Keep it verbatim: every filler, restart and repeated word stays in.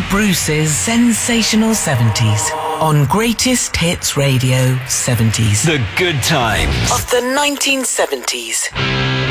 Bruce's Sensational seventies on Greatest Hits Radio seventies. The good times of the nineteen seventies.